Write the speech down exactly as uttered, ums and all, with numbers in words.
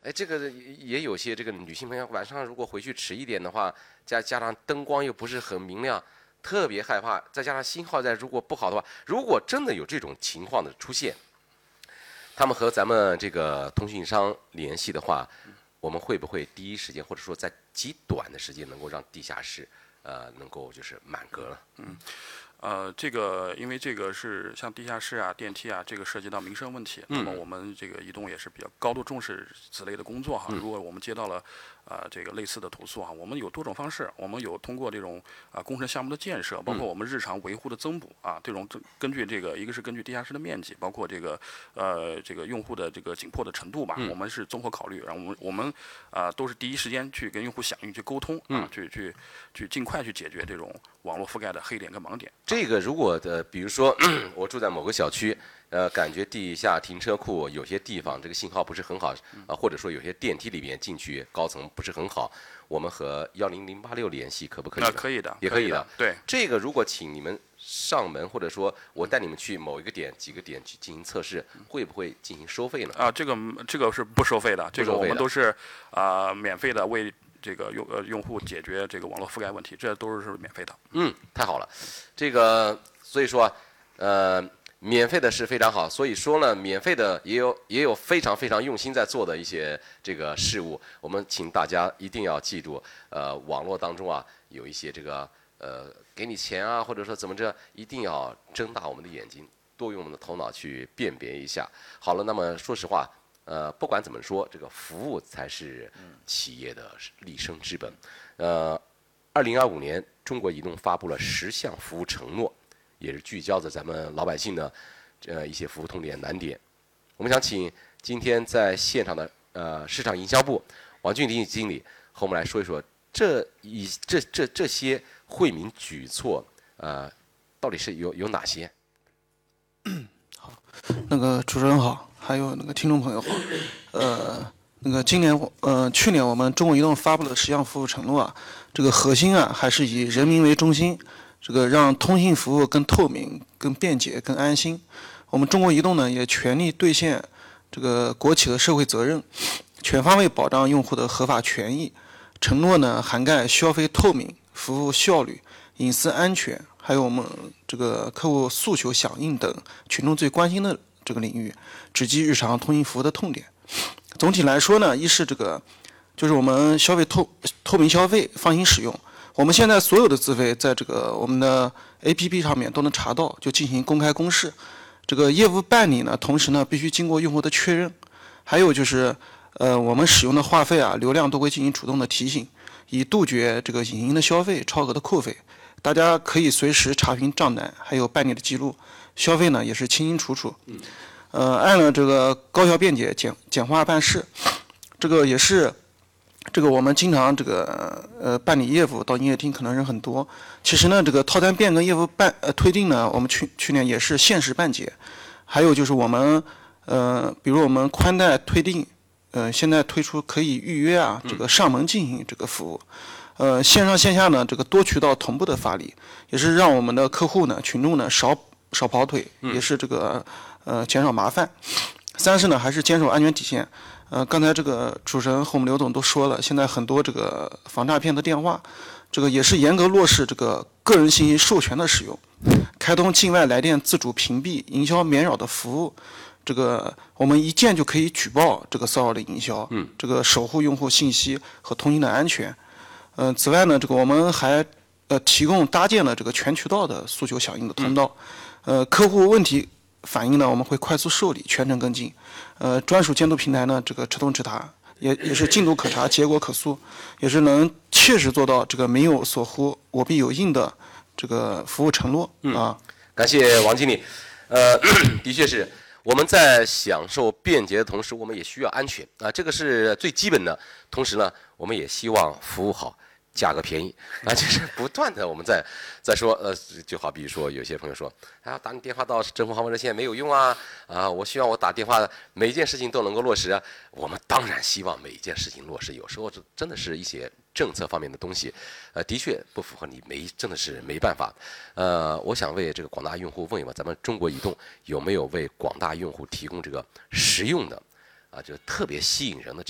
哎，这个也有些这个女性朋友晚上如果回去迟一点的话，加加上灯光又不是很明亮，特别害怕，再加上信号在如果不好的话，如果真的有这种情况的出现，他们和咱们这个通讯商联系的话，我们会不会第一时间或者说在极短的时间能够让地下室呃能够就是满格了？ 嗯。呃，这个因为这个是像地下室啊、电梯啊，这个涉及到民生问题， 嗯、 那么我们这个移动也是比较高度重视此类的工作哈。 嗯、 如果我们接到了呃这个类似的投诉哈，我们有多种方式，我们有通过这种啊、呃、工程项目的建设，包括我们日常维护的增补啊，这种根据这个一个是根据地下室的面积，包括这个呃这个用户的这个紧迫的程度吧， 嗯、 我们是综合考虑，然后我们我们啊、呃、都是第一时间去跟用户响应去沟通啊， 嗯、 去去去尽快去解决这种网络覆盖的黑点跟盲点。 这个如果的，比如说我住在某个小区，呃，感觉地下停车库有些地方这个信号不是很好，啊，或者说有些电梯里面进去高层不是很好，我们和幺零零八六联系可不可以？ 那可以的， 也可以的。 对， 这个如果请你们上门，或者说我带你们去某一个点、几个点去进行测试，会不会进行收费呢？ 啊，这个这个是不收费的，这个我们都是啊、呃、免费的为。这个用呃用户解决这个网络覆盖问题，这都是免费的。 嗯，太好了，这个所以说呃免费的是非常好，所以说呢，免费的也有也有非常非常用心在做的一些这个事物，我们请大家一定要记住，呃，网络当中啊有一些这个呃给你钱啊，或者说怎么着，一定要睁大我们的眼睛，多用我们的头脑去辨别一下。好了，那么说实话。呃，不管怎么说，这个服务才是企业的立身之本。呃，二零二五年，中国移动发布了十项服务承诺，也是聚焦着咱们老百姓的呃一些服务痛点难点。我们想请今天在现场的呃市场营销部王俊林经理和我们来说一说这一这这这些惠民举措，呃，到底是有有哪些？ 好，那个主持人好。还有那个听众朋友好，呃，那个今年呃去年我们中国移动发布了十项服务承诺啊，这个核心啊还是以人民为中心，这个让通信服务更透明、更便捷、更安心。我们中国移动呢也全力兑现这个国企的社会责任，全方位保障用户的合法权益。承诺呢涵盖消费透明、服务效率、隐私安全，还有我们这个客户诉求响应等群众最关心的这个领域，直击日常通信服务的痛点。总体来说呢，一是这个就是我们消费透透明消费，放心使用。我们现在所有的资费在这个我们的 A P P 上面都能查到，就进行公开公示。这个业务办理呢，同时呢必须经过用户的确认。还有就是呃我们使用的话费啊，流量都会进行主动的提醒，以杜绝这个隐形的消费、超额的扣费。大家可以随时查询账单，还有办理的记录。消费呢也是清清楚楚，呃，按了这个高效便捷、简简化办事，这个也是这个我们经常这个呃办理业务到营业厅可能人很多，其实呢这个套单变更业务办呃推定呢，我们去去年也是限时办结，还有就是我们呃比如我们宽带推定，呃现在推出可以预约啊，这个上门进行这个服务。呃，线上线下呢，这个多渠道同步的发力，也是让我们的客户呢、群众呢少少跑腿，也是这个呃减少麻烦。三是呢，还是坚守安全底线。呃，刚才这个主持人和我们刘总都说了，现在很多这个防诈骗的电话，这个也是严格落实这个个人信息授权的使用，开通境外来电自主屏蔽、营销免扰的服务。这个我们一键就可以举报这个骚扰的营销， 嗯， 这个守护用户信息和通信的安全。呃，此外呢，这个我们还呃提供搭建了这个全渠道的诉求响应的通道，呃，客户问题反映呢，我们会快速受理，全程跟进。呃，专属监督平台呢，这个直通直达，也也是进度可查，结果可溯，也是能切实做到这个没有所忽，我必有应的这个服务承诺啊。 嗯，感谢王经理。呃，的确是。我们在享受便捷的同时，我们也需要安全啊，这个是最基本的。同时呢，我们也希望服务好，价格便宜啊，就是不断的我们在在说，呃，就好比说有些朋友说，啊，打你电话到政府航空热线没有用啊，啊，我希望我打电话每一件事情都能够落实啊。我们当然希望每一件事情落实，有时候这真的是一些政策方面的东西，呃，的确不符合你没真的是没办法。呃，我想为这个广大用户问一问，咱们中国移动有没有为广大用户提供这个实用的啊，就特别吸引人的这